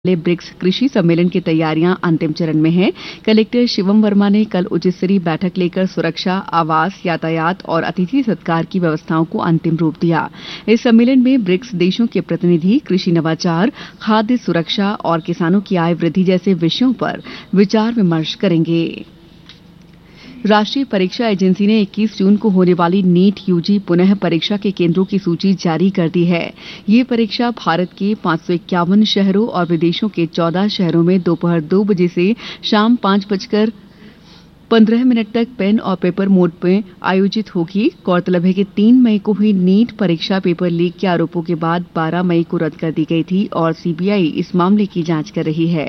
BRICS कृषि सम्मेलन की तैयारियां अंतिम चरण में हैं। कलेक्टर शिवम वर्मा ने कल उच्च स्तरीय बैठक लेकर सुरक्षा, आवास, यातायात और अतिथि सत्कार की व्यवस्थाओं को अंतिम रूप दिया। इस सम्मेलन में ब्रिक्स देशों के प्रतिनिधि कृषि नवाचार, खाद्य सुरक्षा और किसानों की आय वृद्धि जैसे विषयों पर विचार विमर्श करेंगे। राष्ट्रीय परीक्षा एजेंसी ने 21 जून को होने वाली नीट यूजी पुनः परीक्षा के केंद्रों की सूची जारी कर दी है। ये परीक्षा भारत के 551 शहरों और विदेशों के 14 शहरों में दोपहर 2 बजे से शाम 5:15 तक पेन और पेपर मोड में आयोजित होगी। गौरतलब है कि 3 मई को हुई नीट परीक्षा पेपर लीक के आरोपों के बाद 12 मई को रद्द कर दी गई थी और सीबीआई इस मामले की जांच कर रही है।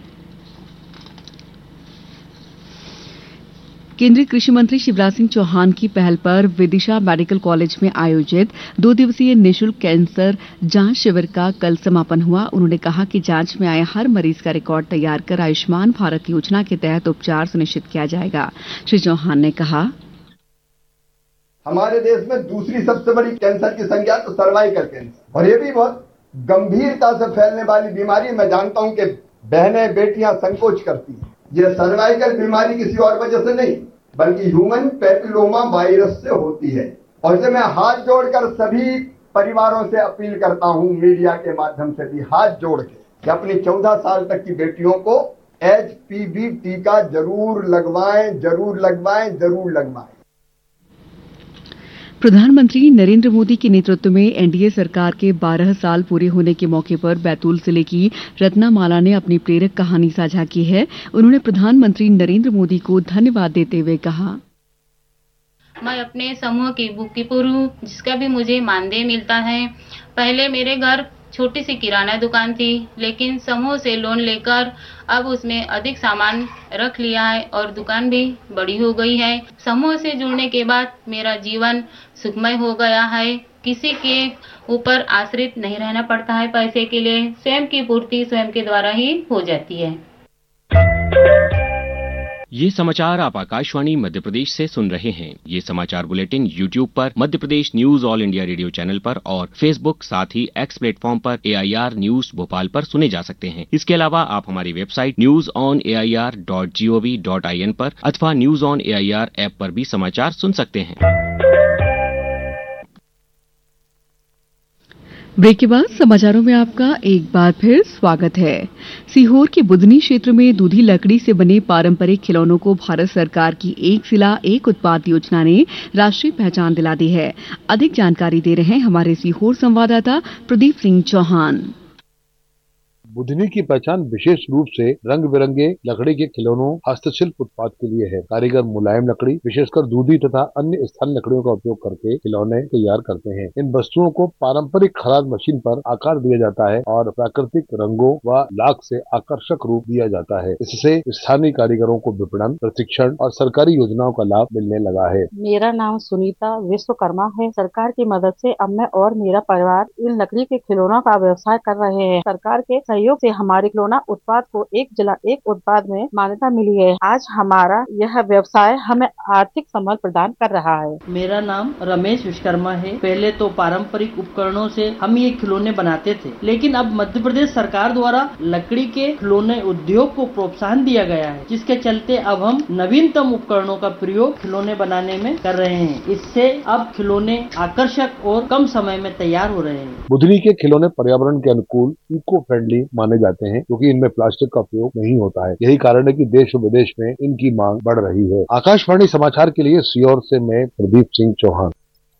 केंद्रीय कृषि मंत्री शिवराज सिंह चौहान की पहल पर विदिशा मेडिकल कॉलेज में आयोजित 2 दिवसीय निःशुल्क कैंसर जांच शिविर का कल समापन हुआ। उन्होंने कहा कि जांच में आए हर मरीज का रिकॉर्ड तैयार कर आयुष्मान भारत योजना के तहत उपचार सुनिश्चित किया जाएगा। श्री चौहान ने कहा, हमारे देश में दूसरी सबसे बड़ी कैंसर की संख्या तो सर्वाइकल कैंसर, और ये भी बहुत गंभीरता से फैलने वाली बीमारी। मैं जानता हूं कि बहनें बेटियां संकोच करती हैं। ये सर्वाइकल बीमारी किसी और वजह से नहीं बल्कि ह्यूमन पैपिलोमा वायरस से होती है। और इसे मैं हाथ जोड़कर सभी परिवारों से अपील करता हूं, मीडिया के माध्यम से भी हाथ जोड़ के, कि अपनी 14 साल तक की बेटियों को HPV टीका जरूर लगवाएं, जरूर लगवाएं, जरूर लगवाएं। प्रधानमंत्री नरेंद्र मोदी के नेतृत्व में एनडीए सरकार के 12 साल पूरे होने के मौके पर बैतूल जिले की रत्नामाला ने अपनी प्रेरक कहानी साझा की है। उन्होंने प्रधानमंत्री नरेंद्र मोदी को धन्यवाद देते हुए कहा, मैं अपने समूह की बुक कीपर हूँ, जिसका भी मुझे मानदेय मिलता है। पहले मेरे घर छोटी सी किराना दुकान थी, लेकिन समूह से लोन लेकर अब उसमें अधिक सामान रख लिया है और दुकान भी बड़ी हो गई है। समूह से जुड़ने के बाद मेरा जीवन सुखमय हो गया है। किसी के ऊपर आश्रित नहीं रहना पड़ता है पैसे के लिए। स्वयं की पूर्ति स्वयं के द्वारा ही हो जाती है। ये समाचार आप आकाशवाणी मध्य प्रदेश से सुन रहे हैं। ये समाचार बुलेटिन YouTube पर Madhya Pradesh news all India radio channel पर और Facebook साथ ही X प्लेटफॉर्म पर AIR न्यूज भोपाल पर सुने जा सकते हैं। इसके अलावा आप हमारी वेबसाइट newsonair.gov.in पर अथवा न्यूज ऑन AIR ऐप पर भी समाचार सुन सकते हैं। ब्रेक के बाद समाचारों में आपका एक बार फिर स्वागत है। सीहोर के बुधनी क्षेत्र में दूधी लकड़ी से बने पारंपरिक खिलौनों को भारत सरकार की एक जिला एक उत्पाद योजना ने राष्ट्रीय पहचान दिला दी है। अधिक जानकारी दे रहे हैं हमारे सीहोर संवाददाता प्रदीप सिंह चौहान। बुधनी की पहचान विशेष रूप से रंग बिरंगे लकड़ी के खिलौनों हस्तशिल्प उत्पाद के लिए है। कारीगर मुलायम लकड़ी, विशेषकर दूधी तथा अन्य स्थानीय लकड़ियों का उपयोग करके खिलौने तैयार करते हैं। इन वस्तुओं को पारंपरिक खराद मशीन पर आकार दिया जाता है और प्राकृतिक रंगों व लाख से आकर्षक रूप दिया जाता है। इससे स्थानीय कारीगरों को विपणन, प्रशिक्षण और सरकारी योजनाओं का लाभ मिलने लगा है। मेरा नाम सुनीता विश्वकर्मा है। सरकार की मदद से अब मैं और मेरा परिवार इन लकड़ी के खिलौनों का व्यवसाय कर रहे हैं। सरकार के सहयोग से हमारे खिलौना उत्पाद को एक जिला एक उत्पाद में मान्यता मिली है। आज हमारा यह व्यवसाय हमें आर्थिक संबल प्रदान कर रहा है। मेरा नाम रमेश विश्वकर्मा है। पहले तो पारंपरिक उपकरणों से हम ये खिलौने बनाते थे, लेकिन अब मध्य प्रदेश सरकार द्वारा लकड़ी के खिलौने उद्योग को प्रोत्साहन दिया गया है, जिसके चलते अब हम नवीनतम उपकरणों का प्रयोग खिलौने बनाने में कर रहे हैं। इससे अब खिलौने आकर्षक और कम समय में तैयार हो रहे हैं। बुधनी के खिलौने पर्यावरण के अनुकूल, इको फ्रेंडली माने जाते हैं, क्योंकि इनमें प्लास्टिक का उपयोग नहीं होता है। यही कारण है कि देश और विदेश में इनकी मांग बढ़ रही है। आकाशवाणी समाचार के लिए सीहोर से मैं प्रदीप सिंह चौहान।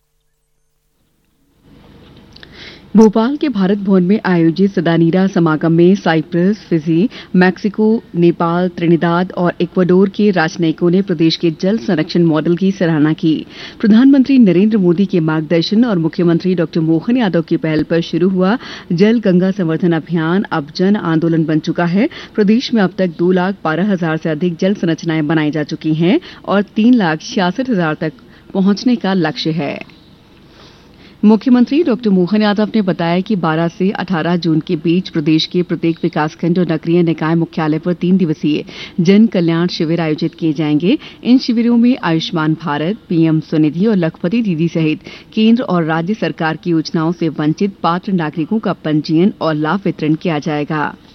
भोपाल के भारत भवन में आयोजित सदानीरा समागम में Cyprus, Fiji, Mexico, Nepal, Trinidad और इक्वाडोर के राजनयिकों ने प्रदेश के जल संरक्षण मॉडल की सराहना की। प्रधानमंत्री नरेंद्र मोदी के मार्गदर्शन और मुख्यमंत्री डॉ. मोहन यादव की पहल पर शुरू हुआ जल गंगा संवर्धन अभियान अब जन आंदोलन बन चुका है। प्रदेश में अब तक 2,12,000 से अधिक जल संरचनाएं बनाई जा चुकी हैं और 3,66,000 तक पहुंचने का लक्ष्य है। मुख्यमंत्री डॉ. मोहन यादव ने बताया कि 12 से 18 जून के बीच प्रदेश के प्रत्येक विकासखंड और नगरीय निकाय मुख्यालय पर 3 दिवसीय जन कल्याण शिविर आयोजित किए जाएंगे। इन शिविरों में आयुष्मान भारत, पीएम स्वनिधि और लखपति दीदी सहित केंद्र और राज्य सरकार की योजनाओं से वंचित पात्र नागरिकों का पंजीयन और लाभ वितरण किया जाएगा।